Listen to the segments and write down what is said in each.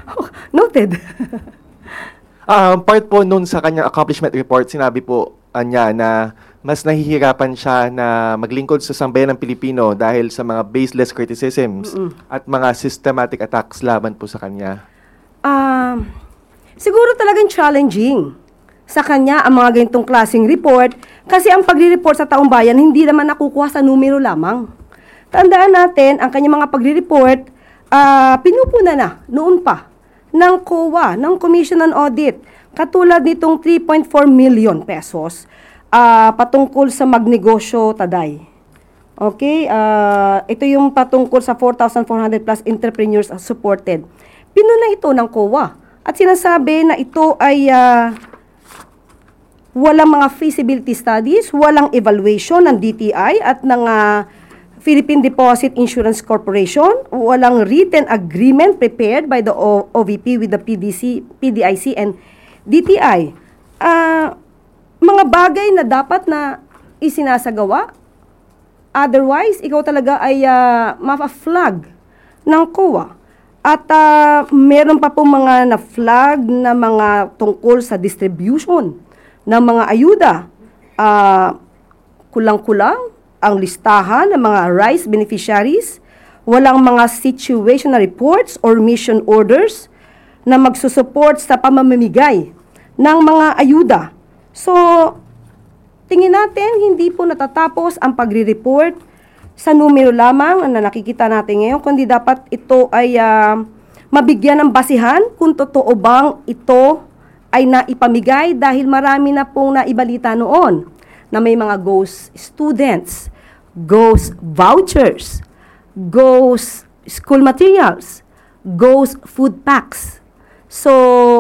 Noted. Part po nun sa kanyang accomplishment report, sinabi po niya na mas nahihirapan siya na maglingkod sa sambayan ng Pilipino dahil sa mga baseless criticisms at mga systematic attacks laban po sa kanya. Siguro talagang challenging sa kanya ang mga ganitong klaseng report kasi ang pagre-report sa taong bayan hindi naman nakukuha sa numero lamang. Tandaan natin, ang kanyang mga pagre-report, pinupuna na noon pa ng COA, ng Commission on Audit, katulad nitong 3.4 million pesos patungkol sa magnegosyo Taday. Okay? Ito yung patungkol sa 4,400 plus entrepreneurs supported. Pinuna ito ng COA at sinasabi na ito ay walang mga feasibility studies, walang evaluation ng DTI at ng Philippine Deposit Insurance Corporation, walang written agreement prepared by the OVP with the PDIC and DTI. Mga bagay na dapat na isinasagawa, otherwise, ikaw talaga ay ma-flag ng COA. At meron pa po mga na-flag na mga tungkol sa distribution ng mga ayuda. Kulang-kulang ang listahan ng mga rice beneficiaries, walang mga situational reports or mission orders na magsusupport sa pamamimigay ng mga ayuda. So, tingin natin, hindi po natatapos ang pagre-report sa numero lamang na nakikita natin ngayon, kundi dapat ito ay mabigyan ng basihan kung totoo bang ito ay naipamigay dahil marami na pong naibalita noon na may mga ghost students, ghost vouchers, ghost school materials, ghost food packs. So,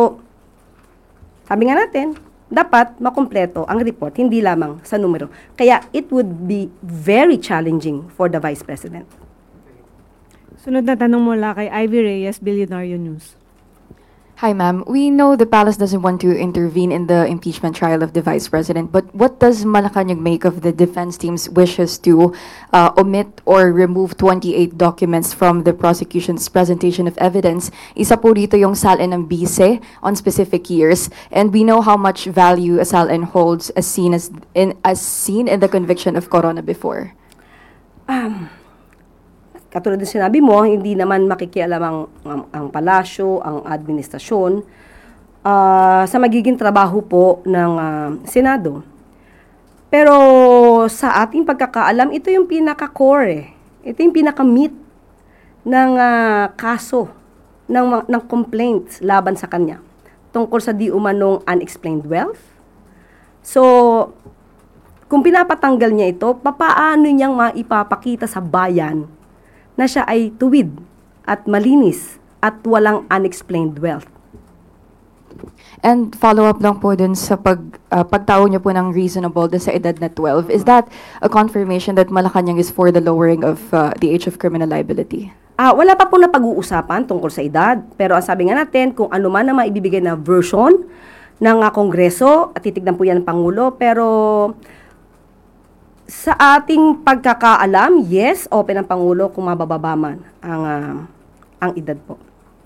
sabi nga natin, dapat makumpleto ang report, hindi lamang sa numero. Kaya it would be very challenging for the Vice President. Sunod na tanong mula kay Ivy Reyes, Billionaire News. Hi, ma'am. We know the palace doesn't want to intervene in the impeachment trial of the vice president, but what does Malacanang make of the defense team's wishes to omit or remove 28 documents from the prosecution's presentation of evidence? Isa po dito yung SALN ng BISE on specific years, and we know how much value a SALN holds as seen in the conviction of Corona before. Katulad ng sinabi mo, hindi naman makikialam ang palasyo, ang administrasyon sa magiging trabaho po ng Senado. Pero sa ating pagkakaalam, ito yung pinaka-core. Ito yung pinaka-meat ng kaso, ng complaints laban sa kanya tungkol sa di umanong unexplained wealth. So, kung pinapatanggal niya ito, papaano niyang maipapakita sa bayan na siya ay tuwid at malinis at walang unexplained wealth. And follow-up lang po dun sa pagtao niyo po ng reasonable dun sa edad na 12. Is that a confirmation that Malacanang is for the lowering of the age of criminal liability? Wala pa po na pag-uusapan tungkol sa edad. Pero ang sabi nga natin, kung ano man na maibibigay na version ng Kongreso, at titignan po yan ng Pangulo, pero sa ating pagkakaalam, yes, open ang Pangulo kung mabababa man ang edad po.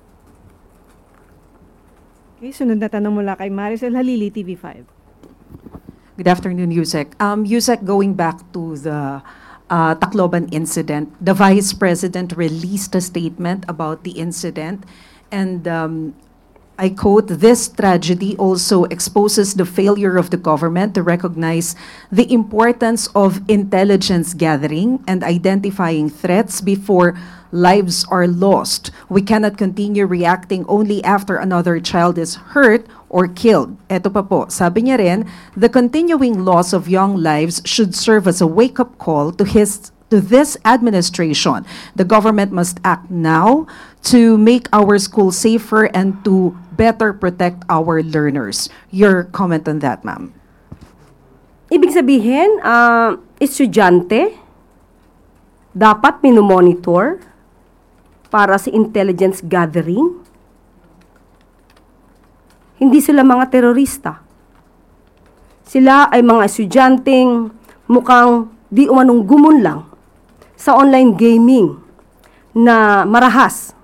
Okay, sunod na tanong mula kay Maricel Halili, TV5. Good afternoon, Yusek. Yusek, going back to the Tacloban incident, the Vice President released a statement about the incident, and I quote, "This tragedy also exposes the failure of the government to recognize the importance of intelligence gathering and identifying threats before lives are lost. We cannot continue reacting only after another child is hurt or killed." Eto pa po, sabi niya rin, "The continuing loss of young lives should serve as a wake-up call to this administration. The government must act now to make our schools safer and to better protect our learners." Your comment on that, ma'am? Ibig sabihin, estudyante dapat minomonitor para sa intelligence gathering. Hindi sila mga terorista. Sila ay mga estudyanteng mukhang di umanong gumunlang sa online gaming na marahas